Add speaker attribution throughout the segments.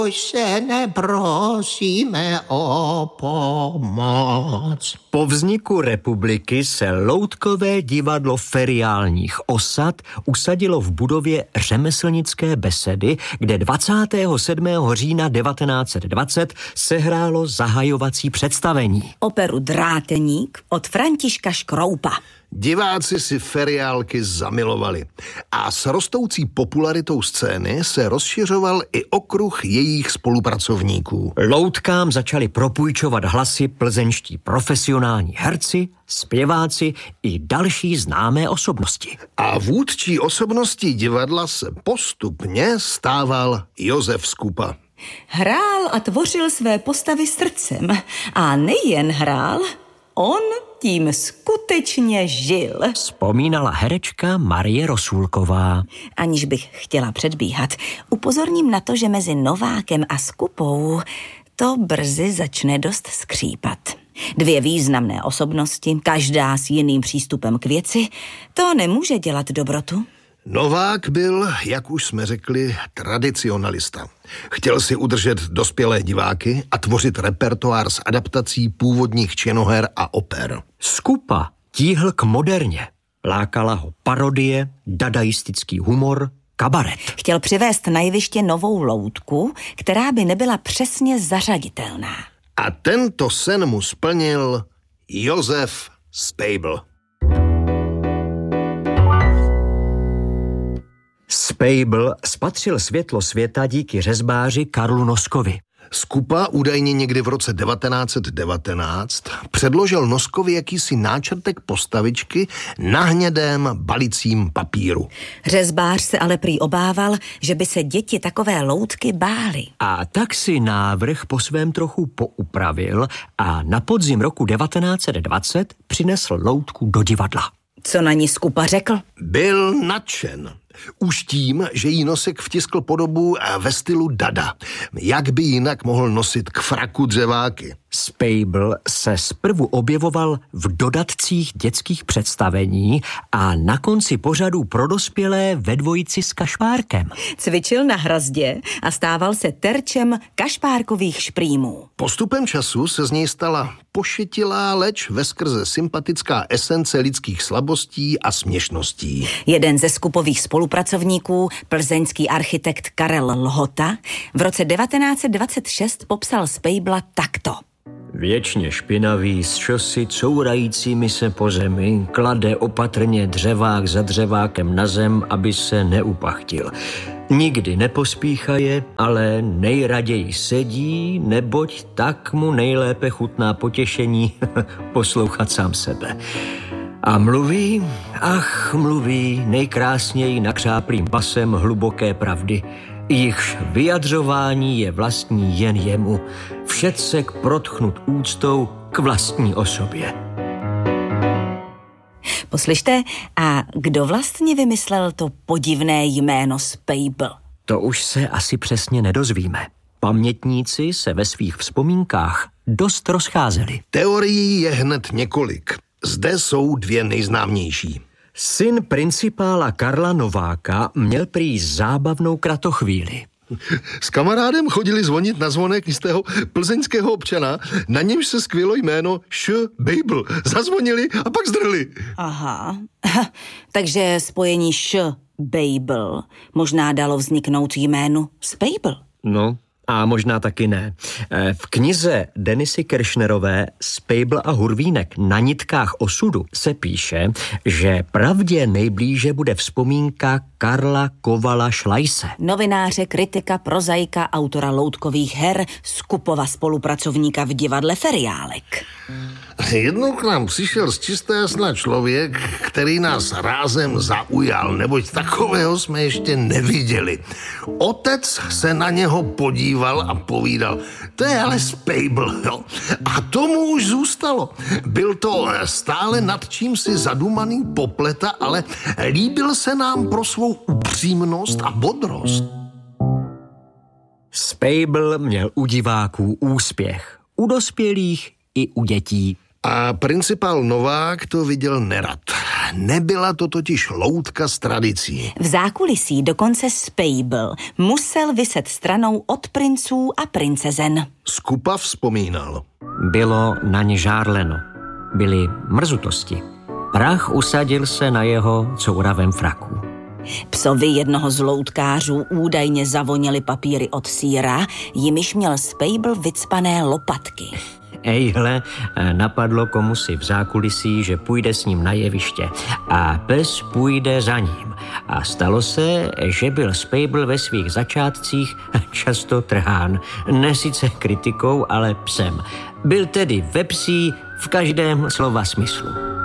Speaker 1: Už se neprosíme o pomoc.
Speaker 2: Po vzniku republiky se Loutkové divadlo feriálních osad usadilo v budově Řemeslnické besedy, kde 27. října 1920 sehrálo zahajovací představení.
Speaker 3: Operu Dráteník od Františka Škroupa.
Speaker 4: Diváci si feriálky zamilovali a s rostoucí popularitou scény se rozšiřoval i okruh jejich spolupracovníků.
Speaker 2: Loutkám začali propůjčovat hlasy plzeňští profesionální herci, zpěváci i další známé osobnosti.
Speaker 4: A vůdčí osobností divadla se postupně stával Josef Skupa.
Speaker 3: Hrál a tvořil své postavy srdcem. A nejen hrál, on tím skutečně žil.
Speaker 2: Vzpomínala herečka Marie Rosůlková.
Speaker 3: Aniž bych chtěla předbíhat, upozorním na to, že mezi Novákem a Skupou to brzy začne dost skřípat. Dvě významné osobnosti, každá s jiným přístupem k věci, to nemůže dělat dobrotu.
Speaker 4: Novák byl, jak už jsme řekli, tradicionalista. Chtěl si udržet dospělé diváky a tvořit repertoár s adaptací původních činoher a oper.
Speaker 2: Skupa tíhl k moderně. Lákala ho parodie, dadaistický humor, kabaret.
Speaker 3: Chtěl přivést na jeviště novou loutku, která by nebyla přesně zařaditelná.
Speaker 4: A tento sen mu splnil Josef Speibl.
Speaker 2: Speibl spatřil světlo světa díky řezbáři Karlu Noskovi.
Speaker 4: Skupa údajně někdy v roce 1919 předložil Noskovi jakýsi náčrtek postavičky na hnědém balicím papíru.
Speaker 3: Řezbář se ale prý obával, že by se děti takové loutky bály.
Speaker 2: A tak si návrh po svém trochu poupravil a na podzim roku 1920 přinesl loutku do divadla.
Speaker 3: Co na ní Skupa řekl?
Speaker 4: Byl nadšen. Už tím, že jí Nosek vtiskl podobu ve stylu Dada. Jak by jinak mohl nosit k fraku dřeváky?
Speaker 2: Speibl se zprvu objevoval v dodatcích dětských představení a na konci pořadu pro dospělé ve dvojici s Kašpárkem.
Speaker 3: Cvičil na hrazdě a stával se terčem kašpárkových šprýmů.
Speaker 4: Postupem času se z něj stala pošetilá, leč veskrze sympatická esence lidských slabostí a směšností.
Speaker 3: Jeden ze Skupových spolupracovníků, plzeňský architekt Karel Lhota, v roce 1926 popsal Speibla takto.
Speaker 2: Věčně špinavý, s šosy courajícími se po zemi, klade opatrně dřevák za dřevákem na zem, aby se neupachtil. Nikdy nepospíchaje, ale nejraději sedí, neboť tak mu nejlépe chutná potěšení poslouchat sám sebe. A mluví, mluví nejkrásněji nakřáplým basem hluboké pravdy, jichž vyjadřování je vlastní jen jemu, všecek protchnut úctou k vlastní osobě.
Speaker 3: Poslyšte, a kdo vlastně vymyslel to podivné jméno Speibl?
Speaker 2: To už se asi přesně nedozvíme. Pamětníci se ve svých vzpomínkách dost rozcházeli.
Speaker 4: Teorií je hned několik. Zde jsou dvě nejznámější.
Speaker 2: Syn principála Karla Nováka měl prý zábavnou kratochvíli.
Speaker 4: S kamarádem chodili zvonit na zvonek jistého plzeňského občana, na němž se skvělo jméno Speibl. Zazvonili a pak zdrhli.
Speaker 3: Aha, takže spojení Speibl možná dalo vzniknout jménu Speibl.
Speaker 2: No, a možná taky ne. V knize Denisy Kiršnerové Speibl a Hurvínek na nitkách osudu se píše, že pravdě nejblíže bude vzpomínka Karla Kovala Šlajse.
Speaker 3: Novináře, kritika, prozaika, autora loutkových her, Skupova spolupracovníka v divadle Feriálek.
Speaker 4: Jednou k nám přišel z čisté jasna člověk, který nás rázem zaujal, neboť takového jsme ještě neviděli. Otec se na něho podíval a povídal, to je ale Speibl, jo. A tomu už zůstalo. Byl to stále nad čím si zadumaný popleta, ale líbil se nám pro svou upřímnost a bodrost.
Speaker 2: Speibl měl u diváků úspěch, u dospělých i u dětí.
Speaker 4: A principál Novák to viděl nerad. Nebyla to totiž loutka s tradicí.
Speaker 3: V zákulisí dokonce Spejbl musel vyset stranou od princů a princezen.
Speaker 4: Skupa vzpomínal.
Speaker 2: Bylo na ně žárleno. Byly mrzutosti. Prach usadil se na jeho couravém fraku.
Speaker 3: Psovi jednoho z loutkářů údajně zavoněly papíry od sýra, jimiž měl Spejbl vycpané lopatky.
Speaker 2: Ejhle, napadlo komusi v zákulisí, že půjde s ním na jeviště a pes půjde za ním. A stalo se, že byl Spejbl ve svých začátcích často trhán. Ne sice kritikou, ale psem. Byl tedy vepsí v každém slova smyslu.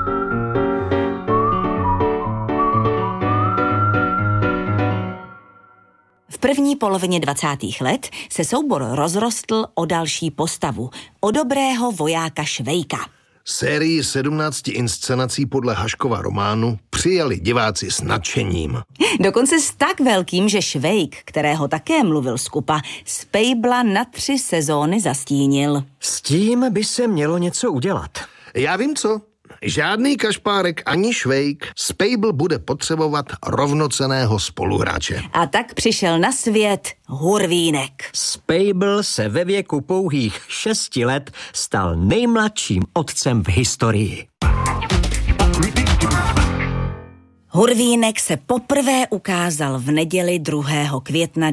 Speaker 3: V první polovině 20. let se soubor rozrostl o další postavu, o dobrého vojáka Švejka.
Speaker 4: Sérii 17 inscenací podle Haškova románu přijali diváci s nadšením.
Speaker 3: Dokonce s tak velkým, že Švejk, kterého také mluvil Skupa, Spejbla na 3 sezóny zastínil.
Speaker 2: S tím by se mělo něco udělat.
Speaker 4: Já vím co. Žádný Kašpárek ani Švejk. Spejbl bude potřebovat rovnocenného spoluhráče.
Speaker 3: A tak přišel na svět Hurvínek.
Speaker 2: Spejbl se ve věku pouhých 6 let stal nejmladším otcem v historii.
Speaker 3: Hurvínek se poprvé ukázal v neděli 2. května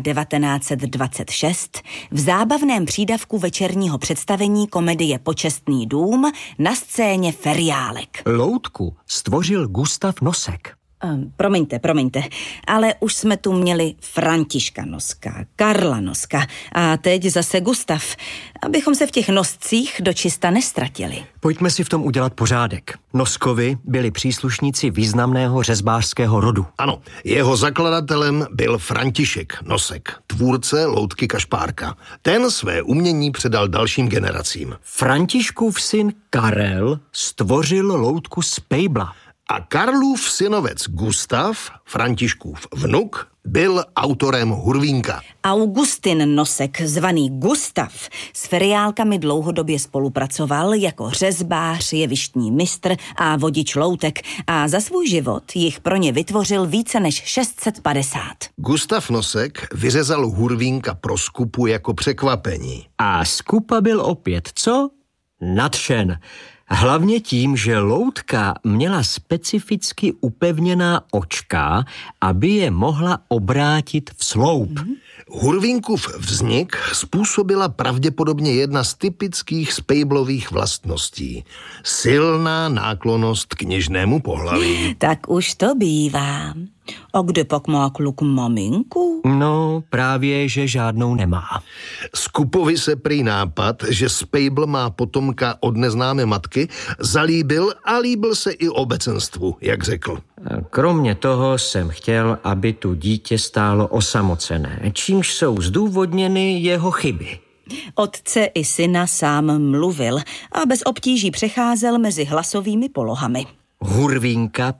Speaker 3: 1926 v zábavném přídavku večerního představení komedie Počestný dům na scéně Feriálek.
Speaker 2: Loutku stvořil Gustav Nosek.
Speaker 3: Promiňte, ale už jsme tu měli Františka Noska, Karla Noska a teď zase Gustav, abychom se v těch noscích dočista nestratili.
Speaker 2: Pojďme si v tom udělat pořádek. Noskovi byli příslušníci významného řezbářského rodu.
Speaker 4: Ano, jeho zakladatelem byl František Nosek, tvůrce loutky Kašpárka. Ten své umění předal dalším generacím.
Speaker 2: Františkův syn Karel stvořil loutku Spejbla.
Speaker 4: A Karlův synovec Gustav, Františkův vnuk, byl autorem Hurvínka.
Speaker 3: Augustin Nosek, zvaný Gustav, s feriálkami dlouhodobě spolupracoval jako řezbář, jevištní mistr a vodič loutek a za svůj život jich pro ně vytvořil více než 650.
Speaker 4: Gustav Nosek vyřezal Hurvínka pro Skupu jako překvapení.
Speaker 2: A Skupa byl opět, co? Nadšen. Hlavně tím, že loutka měla specificky upevněná očka, aby je mohla obrátit v sloup.
Speaker 4: Hurvínkův vznik způsobila pravděpodobně jedna z typických Spejblových vlastností. Silná náklonnost k něžnému pohlaví.
Speaker 3: Tak už to bývá. A kde pak má kluk maminku?
Speaker 2: No, právě, že žádnou nemá.
Speaker 4: Skupovi se prý nápad, že Spejbl má potomka od neznámé matky, zalíbil a líbil se i obecenstvu, jak řekl.
Speaker 2: Kromě toho jsem chtěl, aby tu dítě stálo osamocené, čímž jsou zdůvodněny jeho chyby.
Speaker 3: Otce i syna sám mluvil a bez obtíží přecházel mezi hlasovými polohami.
Speaker 2: Hurvínka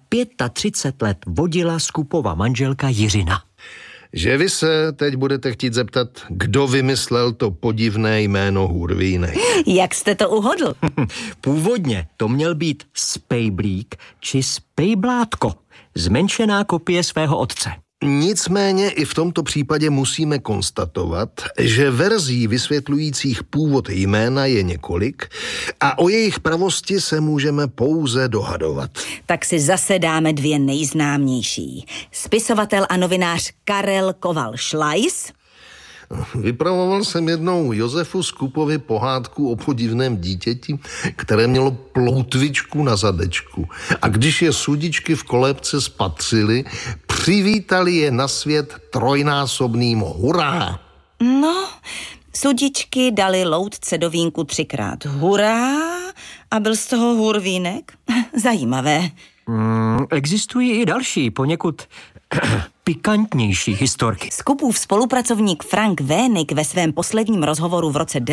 Speaker 2: 35 let vodila Skupova manželka Jiřina.
Speaker 4: Že vy se teď budete chtít zeptat, kdo vymyslel to podivné jméno Hurvínek.
Speaker 3: Jak jste to uhodl?
Speaker 2: Původně to měl být Spejblík či Spejblátko, zmenšená kopie svého otce.
Speaker 4: Nicméně i v tomto případě musíme konstatovat, že verzí vysvětlujících původ jména je několik a o jejich pravosti se můžeme pouze dohadovat.
Speaker 3: Tak si zase dáme 2 nejznámější. Spisovatel a novinář Karel Koval-Šlajs.
Speaker 4: Vypravoval jsem jednou Josefu Skupovi pohádku o podivném dítěti, které mělo ploutvičku na zadečku. A když je sudičky v kolébce spatřili, přivítali je na svět trojnásobným hurá.
Speaker 3: No, sudičky dali loutce do vínku 3krát hurá a byl z toho hurvínek. Zajímavé.
Speaker 2: Existují i další, poněkud pikantnější historky.
Speaker 3: Skupův spolupracovník Frank Vénik ve svém posledním rozhovoru v roce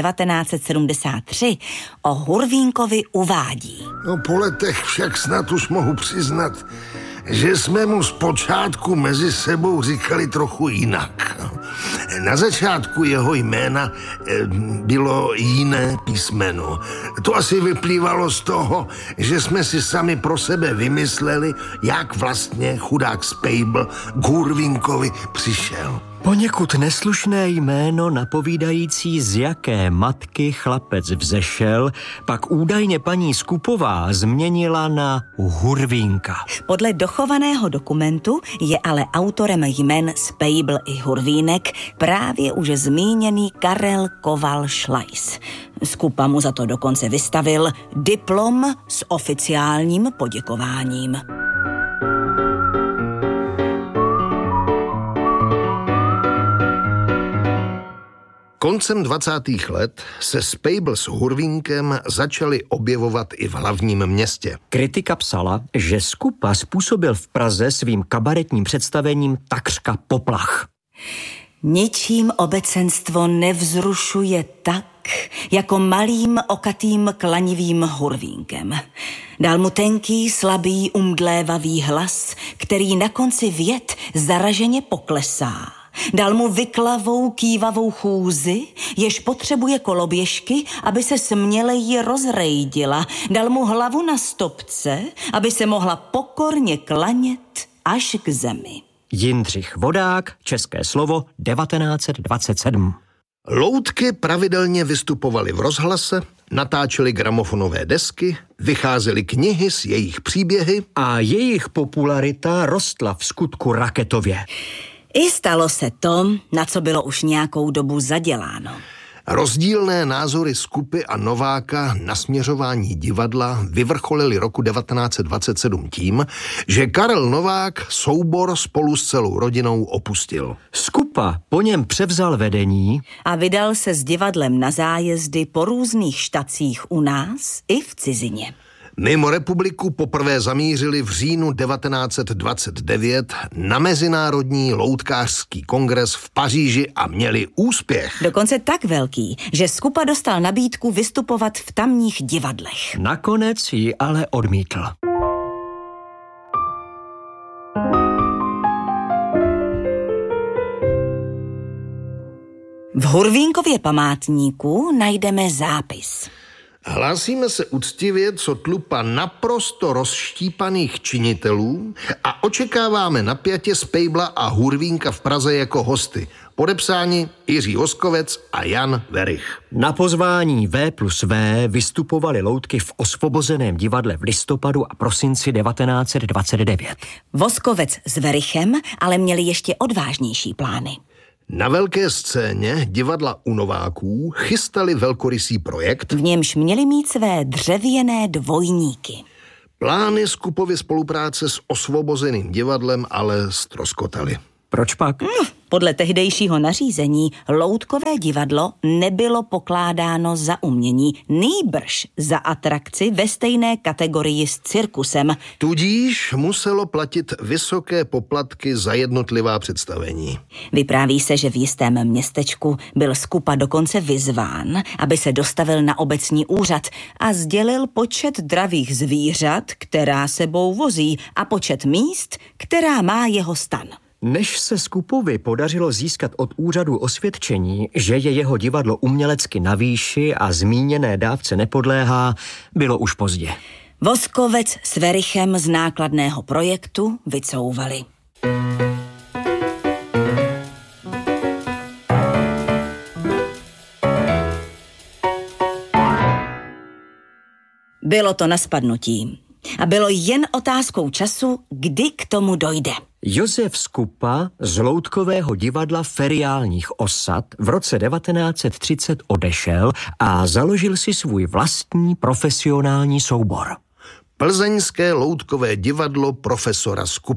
Speaker 3: 1973 o Hurvínkovi uvádí.
Speaker 4: No po letech však snad už mohu přiznat, že jsme mu zpočátku mezi sebou říkali trochu jinak. Na začátku jeho jména bylo jiné písmeno. To asi vyplývalo z toho, že jsme si sami pro sebe vymysleli, jak vlastně chudák Spejbl k Hurvínkovi přišel.
Speaker 2: Poněkud neslušné jméno napovídající, z jaké matky chlapec vzešel, pak údajně paní Skupová změnila na Hurvínka.
Speaker 3: Podle dochovaného dokumentu je ale autorem jmen Spejbl i Hurvínek právě už zmíněný Karel Koval Šlajs. Skupa mu za to dokonce vystavil diplom s oficiálním poděkováním.
Speaker 4: Koncem 20. let se Spejbl s Hurvínkem začali objevovat i v hlavním městě.
Speaker 2: Kritika psala, že Skupa způsobil v Praze svým kabaretním představením takřka poplach.
Speaker 3: Ničím obecenstvo nevzrušuje tak, jako malým okatým klanivým Hurvínkem. Dal mu tenký, slabý, umdlévavý hlas, který na konci vět zaraženě poklesá. Dal mu vyklavou, kývavou chůzi, jež potřebuje koloběžky, aby se směleji rozrejdila. Dal mu hlavu na stopce, aby se mohla pokorně klanět až k zemi.
Speaker 2: Jindřich Vodák, České slovo, 1927.
Speaker 4: Loutky pravidelně vystupovaly v rozhlase, natáčely gramofonové desky, vycházely knihy s jejich příběhy
Speaker 2: a jejich popularita rostla v skutku raketově.
Speaker 3: I stalo se to, na co bylo už nějakou dobu zaděláno.
Speaker 4: Rozdílné názory Skupy a Nováka na směřování divadla vyvrcholily roku 1927 tím, že Karel Novák soubor spolu s celou rodinou opustil.
Speaker 2: Skupa po něm převzal vedení
Speaker 3: a vydal se s divadlem na zájezdy po různých štacích u nás i v cizině.
Speaker 4: Mimo republiku poprvé zamířili v říjnu 1929 na Mezinárodní loutkářský kongres v Paříži a měli úspěch.
Speaker 3: Dokonce tak velký, že Skupa dostal nabídku vystupovat v tamních divadlech.
Speaker 2: Nakonec ji ale odmítl.
Speaker 3: V Hurvínkově památníku najdeme zápis.
Speaker 4: Hlásíme se úctivě, co tlupa naprosto rozštípaných činitelů a očekáváme napjatě Spejbla a Hurvínka v Praze jako hosty. Podepsáni Jiří Voskovec a Jan Werich.
Speaker 2: Na pozvání V+V vystupovali loutky v Osvobozeném divadle v listopadu a prosinci 1929.
Speaker 3: Voskovec s Werichem ale měli ještě odvážnější plány.
Speaker 4: Na velké scéně divadla u Nováků chystali velkorysý projekt,
Speaker 3: v němž měli mít své dřevěné dvojníky.
Speaker 4: Plány Skupovy spolupráce s Osvobozeným divadlem ale ztroskotaly.
Speaker 2: Proč pak?
Speaker 3: Podle tehdejšího nařízení loutkové divadlo nebylo pokládáno za umění, nýbrž za atrakci ve stejné kategorii s cirkusem.
Speaker 4: Tudíž muselo platit vysoké poplatky za jednotlivá představení.
Speaker 3: Vypráví se, že v jistém městečku byl Skupa dokonce vyzván, aby se dostavil na obecní úřad a sdělil počet dravých zvířat, která sebou vozí, a počet míst, která má jeho stan.
Speaker 2: Než se Skupovi podařilo získat od úřadu osvědčení, že je jeho divadlo umělecky na výši a zmíněné dávce nepodléhá, bylo už pozdě.
Speaker 3: Voskovec s Werichem z nákladného projektu vycouvali. Bylo to na spadnutí a bylo jen otázkou času, kdy k tomu dojde.
Speaker 2: Josef Skupa z loutkového divadla feriálních osad v roce 1930 odešel a založil si svůj vlastní profesionální soubor.
Speaker 4: Plzeňské loutkové divadlo profesora Skupy.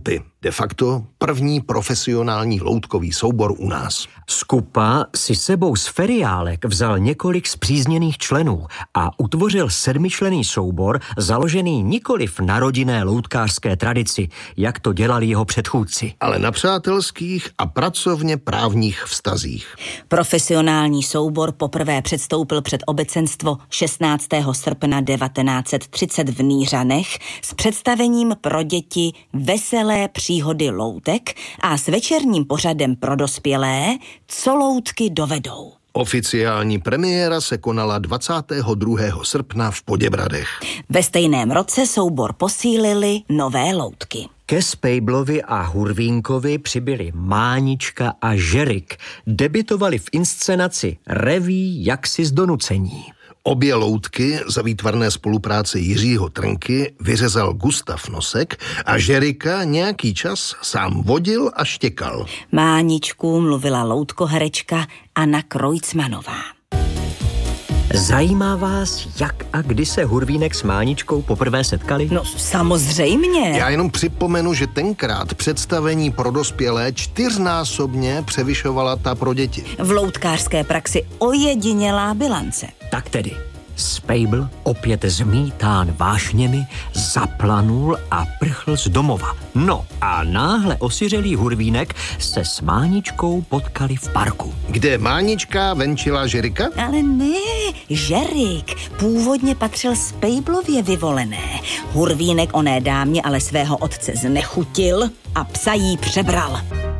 Speaker 4: De facto první profesionální loutkový soubor u nás.
Speaker 2: Skupa si sebou z feriálek vzal několik spřízněných členů a utvořil 7členný soubor založený nikoliv na rodinné loutkářské tradici, jak to dělali jeho předchůdci,
Speaker 4: ale na přátelských a pracovně právních vztazích.
Speaker 3: Profesionální soubor poprvé předstoupil před obecenstvo 16. srpna 1930 v Nýřanech s představením pro děti Veselé příhody loutek a s večerním pořadem pro dospělé Co loutky dovedou.
Speaker 4: Oficiální premiéra se konala 22. srpna v Poděbradech.
Speaker 3: Ve stejném roce soubor posílili nové loutky.
Speaker 2: Ke Spejblovi a Hurvínkovi přibyli Mánička a Žerik. Debitovali v inscenaci Reví jaksi z donucení.
Speaker 4: Obě loutky za výtvarné spolupráce Jiřího Trnky vyřezal Gustav Nosek a Žerika nějaký čas sám vodil a štěkal.
Speaker 3: Máničku mluvila loutkoherečka Anna Krojcmanová.
Speaker 2: Zajímá vás, jak a kdy se Hurvínek s Máničkou poprvé setkali?
Speaker 3: No samozřejmě.
Speaker 4: Já jenom připomenu, že tenkrát představení pro dospělé 4násobně převyšovala ta pro děti.
Speaker 3: V loutkářské praxi ojedinělá bilance.
Speaker 2: Tak tedy, Spejbl, opět zmítán vášněmi, zaplanul a prchl z domova. No a náhle osiřelý Hurvínek se s Máničkou potkali v parku.
Speaker 4: Kde Mánička venčila Žerika?
Speaker 3: Ale ne, Žerik původně patřil Spejblově vyvolené. Hurvínek oné dámě ale svého otce znechutil a psa jí přebral.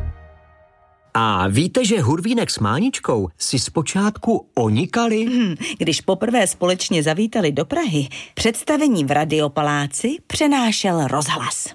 Speaker 2: A víte, že Hurvínek s Máničkou si zpočátku onikali?
Speaker 3: Když poprvé společně zavítali do Prahy, představení v Radiopaláci přenášel rozhlas.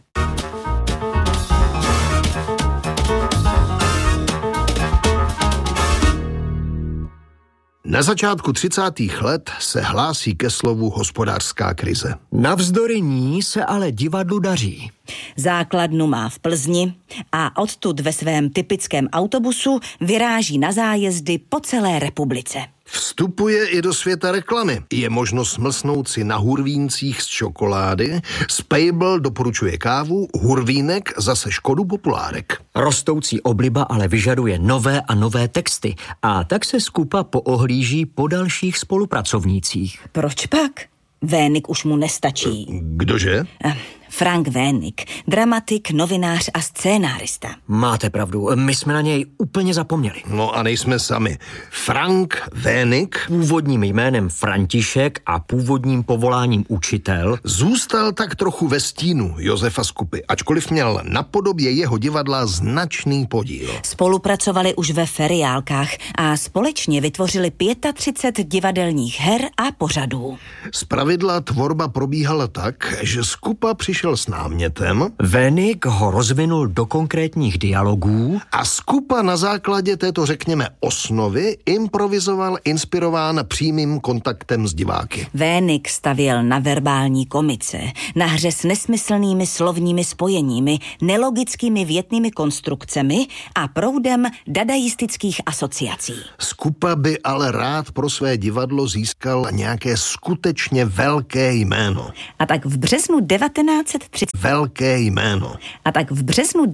Speaker 4: Na začátku 30. let se hlásí ke slovu hospodářská krize.
Speaker 2: Navzdory ní se ale divadlu daří.
Speaker 3: Základnu má v Plzni a odtud ve svém typickém autobusu vyráží na zájezdy po celé republice.
Speaker 4: Vstupuje i do světa reklamy. Je možno smlsnout si na hurvíncích z čokolády, Spejbl doporučuje kávu, Hurvínek zase Škodu populárek.
Speaker 2: Rostoucí obliba ale vyžaduje nové a nové texty a tak se skupa poohlíží po dalších spolupracovnících.
Speaker 3: Proč pak? Vénik už mu nestačí.
Speaker 4: Kdože?
Speaker 3: Frank Vénik, dramatik, novinář a scénárista.
Speaker 2: Máte pravdu, my jsme na něj úplně zapomněli.
Speaker 4: No a nejsme sami. Frank Vénik,
Speaker 2: Původním jménem František a původním povoláním učitel,
Speaker 4: zůstal tak trochu ve stínu Josefa Skupy, ačkoliv měl na podobě jeho divadla značný podíl.
Speaker 3: Spolupracovali už ve feriálkách a společně vytvořili 35 divadelních her a pořadů.
Speaker 4: Zpravidla tvorba probíhala tak, že Skupa přišel s námětem,
Speaker 2: Vénik ho rozvinul do konkrétních dialogů
Speaker 4: a Skupa na základě této, řekněme, osnovy improvizoval, inspirován přímým kontaktem s diváky.
Speaker 3: Vénik stavěl na verbální komice, na hře s nesmyslnými slovními spojeními, nelogickými větnými konstrukcemi a proudem dadaistických asociací.
Speaker 4: Skupa by ale rád pro své divadlo získal nějaké skutečně velké jméno.
Speaker 3: A tak v březnu 1930